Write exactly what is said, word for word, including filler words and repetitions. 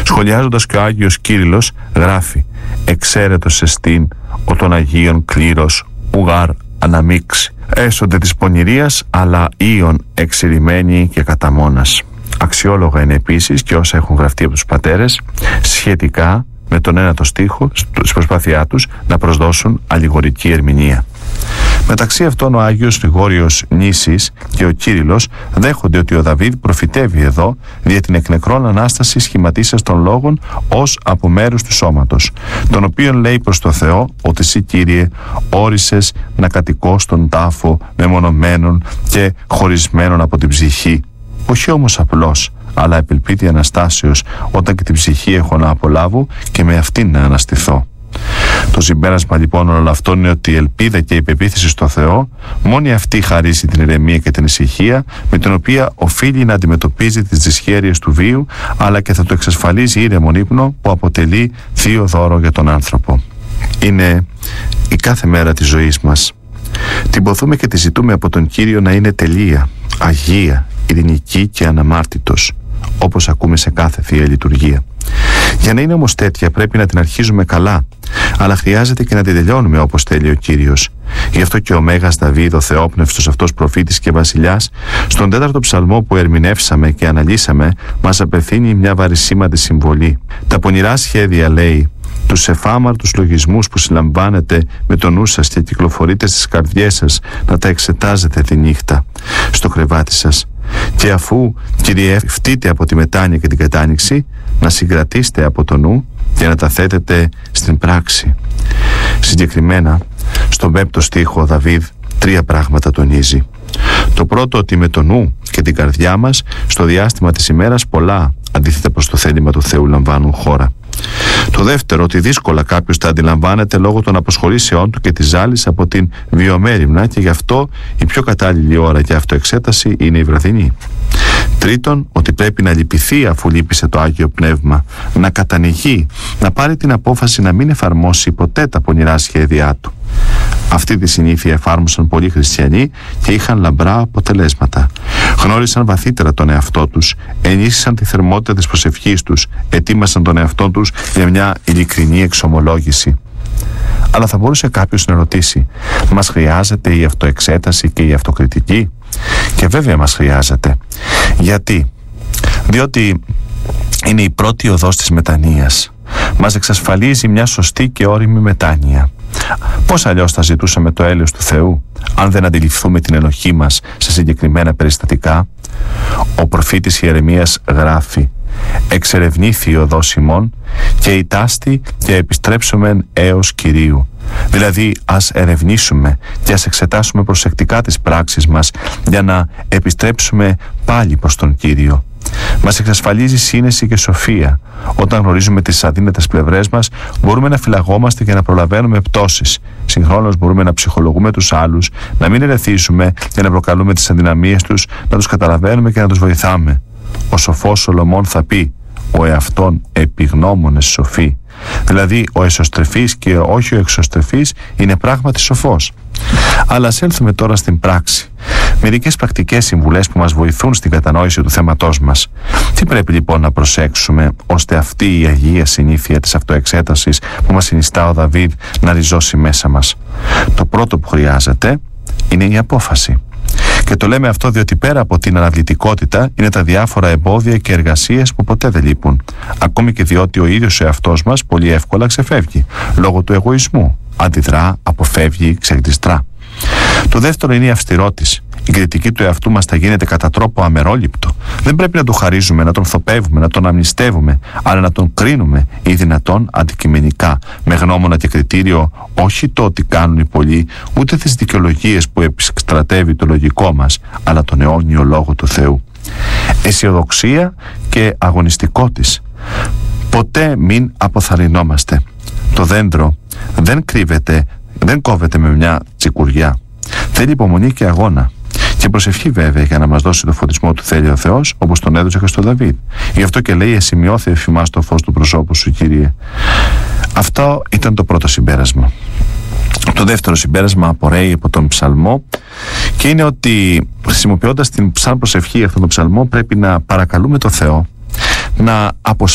Σχολιάζοντας και ο Άγιος Κύριλλος γράφει: «Εξαίρετος εστίν ο των Αγίων κλήρος ουγάρ αναμίξει, έσονται της πονηρίας αλλά ίον εξηρημένοι και κατά μόνας». Αξιόλογα είναι επίσης και όσα έχουν γραφτεί από τους πατέρες σχετικά με τον ένατο στίχο στην προσπάθειά τους να προσδώσουν αλληγορική ερμηνεία. Μεταξύ αυτών ο Άγιος Γρηγόριος Νήσης και ο Κύριλλος δέχονται ότι ο Δαβίδ προφητεύει εδώ δια την εκ νεκρών Ανάσταση σχηματίσας των λόγων ως από μέρους του σώματος, τον οποίον λέει προς το Θεό ότι εσύ, Κύριε, όρισες να κατοικώ στον τάφο μεμονωμένων και χωρισμένων από την ψυχή, όχι όμως απλώς, αλλά επελπίτη Αναστάσεως, όταν και την ψυχή έχω να απολάβω και με αυτήν να αναστηθώ. Το συμπέρασμα λοιπόν όλων αυτών είναι ότι η ελπίδα και η πεποίθηση στο Θεό μόνη αυτή χαρίζει την ηρεμία και την ησυχία με την οποία οφείλει να αντιμετωπίζει τις δυσχέρειες του βίου, αλλά και θα το εξασφαλίζει ήρεμον ύπνο που αποτελεί θείο δώρο για τον άνθρωπο. Είναι η κάθε μέρα της ζωής μας. Την ποθούμε και τη ζητούμε από τον Κύριο να είναι τελεία, αγία, ειρηνική και αναμάρτητος, όπως ακούμε σε κάθε Θεία Λειτουργία. Για να είναι όμως τέτοια πρέπει να την αρχίζουμε καλά, αλλά χρειάζεται και να την τελειώνουμε όπως θέλει ο Κύριος. Γι' αυτό και ο Μέγας Δαβίδ, ο θεόπνευστος αυτός προφήτης και βασιλιάς, στον τέταρτο ψαλμό που ερμηνεύσαμε και αναλύσαμε, μας απευθύνει μια βαρισίμαντη συμβολή. Τα πονηρά σχέδια, λέει, τους εφάμαρτους λογισμούς που συλλαμβάνετε με το νου σας και κυκλοφορείτε στις καρδιές σας, να τα εξετάζετε τη νύχτα στο κρεβάτι σας. Και αφού κυριευτείτε από τη μετάνοια και την κατάνοιξη, να συγκρατήσετε από το νου και να τα θέτετε στην πράξη. Συγκεκριμένα, στον πέμπτο στίχο ο Δαβίδ τρία πράγματα τονίζει. Το πρώτο, ότι με το νου και την καρδιά μας στο διάστημα της ημέρας πολλά αντίθετα προς το θέλημα του Θεού λαμβάνουν χώρα. Το δεύτερο, ότι δύσκολα κάποιος τα αντιλαμβάνεται λόγω των αποσχολήσεών του και της ζάλης από την βιομέριμνα και γι' αυτό η πιο κατάλληλη ώρα για αυτοεξέταση είναι η βραδινή. Τρίτον, ότι πρέπει να λυπηθεί αφού λύπησε το Άγιο Πνεύμα, να κατανοηθεί, να πάρει την απόφαση να μην εφαρμόσει ποτέ τα πονηρά σχέδιά του. Αυτή τη συνήθεια εφάρμοσαν πολλοί χριστιανοί και είχαν λαμπρά αποτελέσματα. Γνώρισαν βαθύτερα τον εαυτό τους, ενίσχυσαν τη θερμότητα της προσευχής τους, ετοίμασαν τον εαυτό τους για μια ειλικρινή εξομολόγηση. Αλλά θα μπορούσε κάποιος να ρωτήσει, μας χρειάζεται η αυτοεξέταση και η αυτοκριτική? Και βέβαια μας χρειάζεται. Γιατί? Διότι είναι η πρώτη οδός της μετανοίας. Μας εξασφαλίζει μια σωστή και όριμη μετάνοια. Πώς αλλιώς θα ζητούσαμε το έλεος του Θεού, αν δεν αντιληφθούμε την ενοχή μας σε συγκεκριμένα περιστατικά? Ο προφήτης Ιερεμίας γράφει: «Εξερευνήθη η οδός ημών και η τάστη και επιστρέψομεν έως Κυρίου». Δηλαδή ας ερευνήσουμε και ας εξετάσουμε προσεκτικά τις πράξεις μας για να επιστρέψουμε πάλι προς τον Κύριο. Μας εξασφαλίζει σύνεση και σοφία. Όταν γνωρίζουμε τις αδύνατες πλευρές μας, μπορούμε να φυλαγόμαστε και να προλαβαίνουμε πτώσεις. Συγχρόνως μπορούμε να ψυχολογούμε τους άλλους, να μην ερεθίσουμε και να προκαλούμε τις αδυναμίες τους, να τους καταλαβαίνουμε και να τους βοηθάμε. Ο σοφός Σολομών θα πει: «Ο εαυτόν επιγνώμονες σοφοί». Δηλαδή ο εσωστρεφής και όχι ο εξωστρεφής είναι πράγματι σοφός. Αλλά ας έλθουμε τώρα στην πράξη. Μερικές πρακτικές συμβουλές που μας βοηθούν στην κατανόηση του θέματός μας. Τι πρέπει λοιπόν να προσέξουμε ώστε αυτή η αγία συνήθεια της αυτοεξέτασης που μας συνιστά ο Δαβίδ να ριζώσει μέσα μας? Το πρώτο που χρειάζεται είναι η απόφαση. Και το λέμε αυτό διότι πέρα από την αναβλητικότητα είναι τα διάφορα εμπόδια και εργασίες που ποτέ δεν λείπουν. Ακόμη και διότι ο ίδιος ο εαυτός μας πολύ εύκολα ξεφεύγει λόγω του εγωισμού. Αντιδρά, αποφεύγει, ξεγλιστρά. Το δεύτερο είναι η αυστηρότης. Η κριτική του εαυτού μας θα γίνεται κατά τρόπο αμερόληπτο. Δεν πρέπει να το χαρίζουμε, να τον θοπεύουμε, να τον αμνηστεύουμε, αλλά να τον κρίνουμε ή δυνατόν αντικειμενικά, με γνώμονα και κριτήριο όχι το ότι κάνουν οι πολλοί, ούτε τις δικαιολογίες που επιστρατεύει το λογικό μας, αλλά τον αιώνιο λόγο του Θεού. Αισιοδοξία και αγωνιστικότης. Ποτέ μην αποθαρρυνόμαστε. Το δέντρο δεν κρύβεται, δεν κόβεται με μια τσικουριά. Θέλει υπομονή και αγώνα. Και προσευχή βέβαια για να μας δώσει το φωτισμό του θέλει ο Θεός, όπως τον έδωσε και στον Δαβίδ. Γι' αυτό και λέει: «Εσημειώθη εφημάς το φως του προσώπου σου, Κύριε». Αυτό ήταν το πρώτο συμπέρασμα. Το δεύτερο συμπέρασμα απορρέει από τον ψαλμό και είναι ότι χρησιμοποιώντας την σαν προσευχή αυτόν τον ψαλμό πρέπει να παρακαλούμε το Θεό να αποσπάσει